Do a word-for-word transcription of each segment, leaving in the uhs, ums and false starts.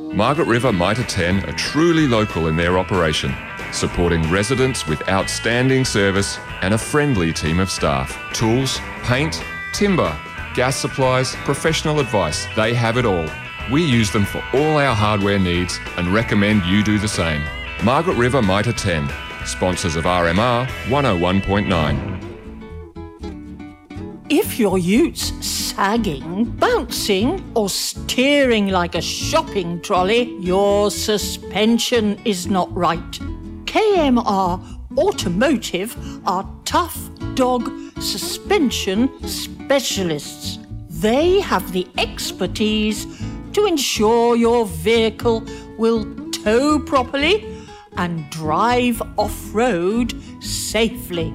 Margaret River Mitre ten are truly local in their operation, supporting residents with outstanding service and a friendly team of staff. Tools, paint, timber, gas supplies, professional advice, they have it all. We use them for all our hardware needs and recommend you do the same. Margaret River Mitre ten, sponsors of R M R one oh one point nine. If your ute's sagging, bouncing or steering like a shopping trolley, your suspension is not right. K M R Automotive are tough dog suspension specialists. They have the expertise to ensure your vehicle will tow properly and drive off-road safely.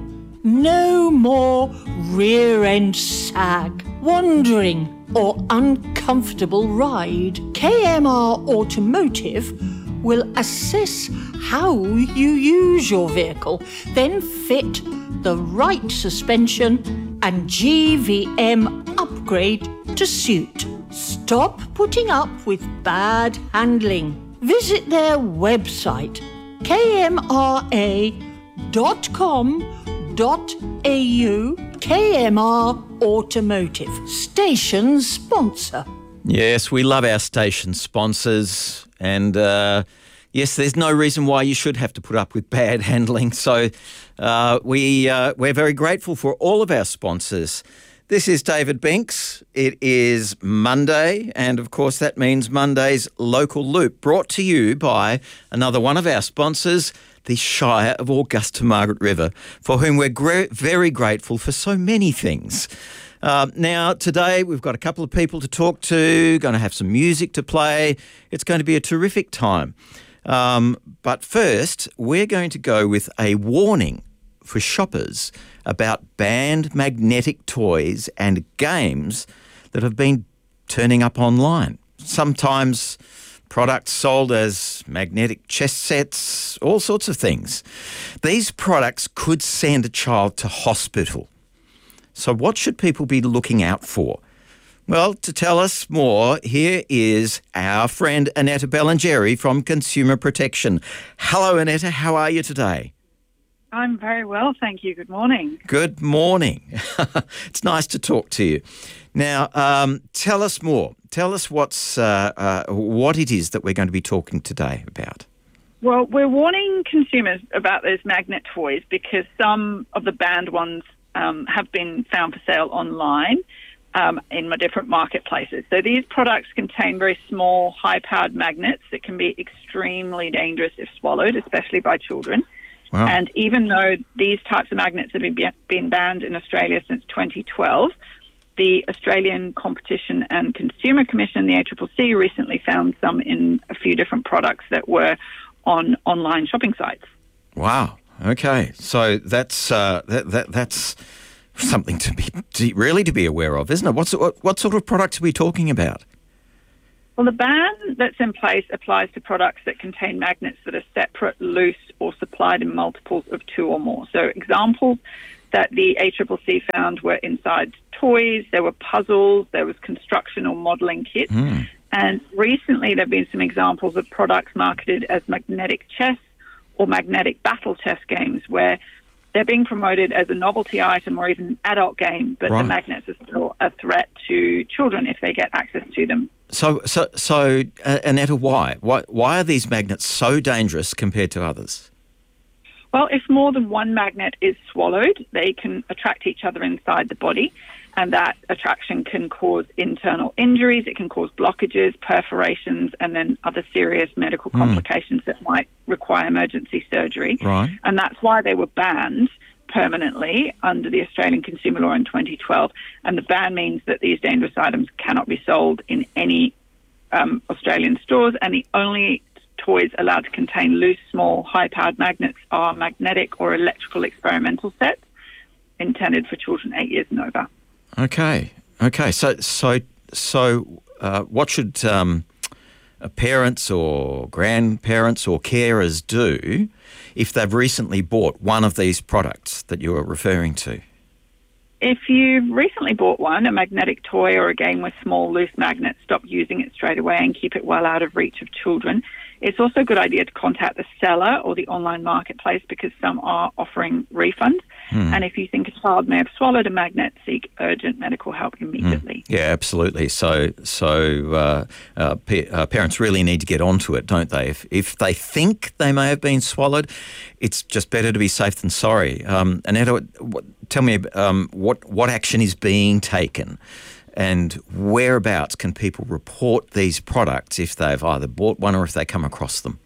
No more rear-end sag, wandering or uncomfortable ride. K M R Automotive will assess how you use your vehicle, then fit the right suspension and G V M upgrade to suit. Stop putting up with bad handling. Visit their website, k m r a dot com dot a u. K M R Automotive, station sponsor. Yes, we love our station sponsors, and uh, yes, there's no reason why you should have to put up with bad handling. So uh, we uh, we're very grateful for all of our sponsors. This is David Binks. It is Monday, and of course that means Monday's Local Loop, brought to you by another one of our sponsors, the Shire of Augusta Margaret River, for whom we're gra- very grateful for so many things. Uh, now, today we've got a couple of people to talk to, going to have some music to play. It's going to be a terrific time. Um, but first, we're going to go with a warning for shoppers about banned magnetic toys and games that have been turning up online. Sometimes products sold as magnetic chess sets, all sorts of things. These products could send a child to hospital. So what should people be looking out for? Well, to tell us more, here is our friend Annetta Bellangeri from Consumer Protection. Hello, Annetta. How are you today? I'm very well, thank you. Good morning. Good morning. It's nice to talk to you. Now, um, tell us more. Tell us what's uh, uh, what it is that we're going to be talking today about. Well, we're warning consumers about those magnet toys because some of the banned ones um, have been found for sale online um, in different marketplaces. So these products contain very small, high-powered magnets that can be extremely dangerous if swallowed, especially by children. Wow. And even though these types of magnets have been, been banned in Australia since twenty twelve, the Australian Competition and Consumer Commission, the A C C C, recently found some in a few different products that were on online shopping sites. Wow. Okay. So that's uh, that, that that's something to be to, really to be aware of, isn't it? What's what, what sort of products are we talking about? Well, the ban that's in place applies to products that contain magnets that are separate, loose, or supplied in multiples of two or more. So examples that the A C C C found were inside toys, there were puzzles, there was construction or modelling kits. Mm. And recently there have been some examples of products marketed as magnetic chess or magnetic battle chess games where they're being promoted as a novelty item or even an adult game, but right. the magnets are still a threat to children if they get access to them. So, so, so, uh, Annetta, why? why? Why are these magnets so dangerous compared to others? Well, if more than one magnet is swallowed, they can attract each other inside the body, and that attraction can cause internal injuries, it can cause blockages, perforations, and then other serious medical mm. complications that might require emergency surgery. Right. And that's why they were banned permanently under the Australian Consumer Law in twenty twelve. And the ban means that these dangerous items cannot be sold in any um, Australian stores, and the only toys allowed to contain loose, small, high-powered magnets are magnetic or electrical experimental sets intended for children eight years and over. Okay. Okay. So, so, so, uh, what should um, parents or grandparents or carers do if they've recently bought one of these products that you are referring to? If you've recently bought one, a magnetic toy or a game with small loose magnets, stop using it straight away and keep it well out of reach of children. It's also a good idea to contact the seller or the online marketplace because some are offering refunds. Mm. And if you think a child may have swallowed a magnet, seek urgent medical help immediately. Mm. Yeah, absolutely. So so uh, uh, pa- uh, parents really need to get onto it, don't they? If, if they think they may have been swallowed, it's just better to be safe than sorry. Um, Annetta, what, tell me um, what, what action is being taken and whereabouts can people report these products if they've either bought one or if they come across them?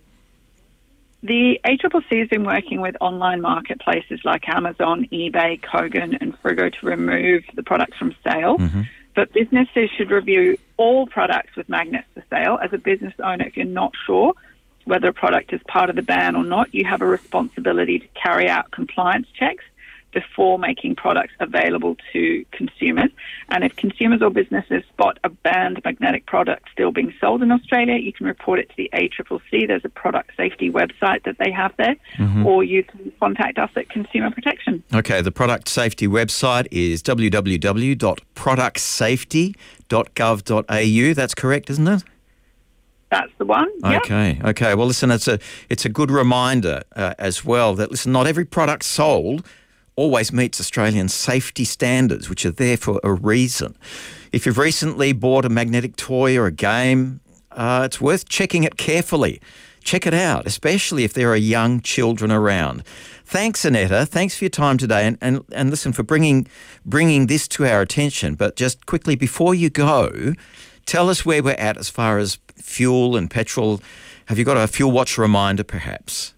The A C C C has been working with online marketplaces like Amazon, eBay, Kogan and Frigo to remove the products from sale. Mm-hmm. But businesses should review all products with magnets for sale. As a business owner, if you're not sure whether a product is part of the ban or not, you have a responsibility to carry out compliance checks before making products available to consumers. And if consumers or businesses spot a banned magnetic product still being sold in Australia, you can report it to the A C C C. There's a product safety website that they have there, mm-hmm. or you can contact us at Consumer Protection. Okay, the product safety website is w w w dot product safety dot gov dot a u. That's correct, isn't it? That's the one. Okay, yep. okay. Well, listen, it's a it's a good reminder uh, as well that, listen, not every product sold always meets Australian safety standards, which are there for a reason. If you've recently bought a magnetic toy or a game, uh, it's worth checking it carefully. Check it out, especially if there are young children around. Thanks, Annetta. Thanks for your time today, and, and, and listen, for bringing bringing this to our attention. But just quickly, before you go, tell us where we're at as far as fuel and petrol. Have you got a Fuel Watch reminder, perhaps?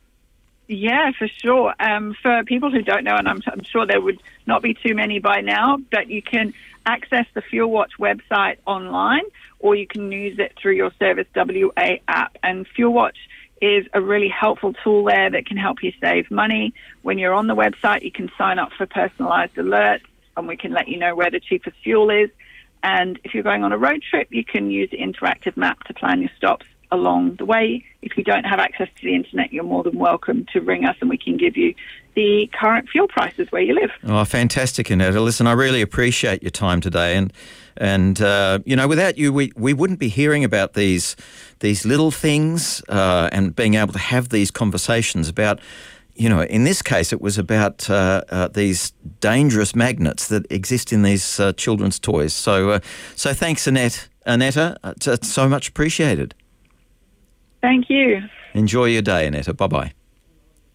Yeah, for sure. Um, for people who don't know, and I'm, I'm sure there would not be too many by now, but you can access the Fuel Watch website online, or you can use it through your Service W A app. And Fuel Watch is a really helpful tool there that can help you save money. When you're on the website, you can sign up for personalised alerts, and we can let you know where the cheapest fuel is. And if you're going on a road trip, you can use the interactive map to plan your stops along the way. If you don't have access to the internet, you're more than welcome to ring us and we can give you the current fuel prices where you live. Oh, fantastic, Annetta. Listen, I really appreciate your time today, and and uh, you know, without you, we, we wouldn't be hearing about these these little things uh, and being able to have these conversations about, you know, in this case, it was about uh, uh, these dangerous magnets that exist in these uh, children's toys. So, uh, so thanks, Annette. Annetta, it's, it's so much appreciated. Thank you. Enjoy your day, Annetta. Bye-bye.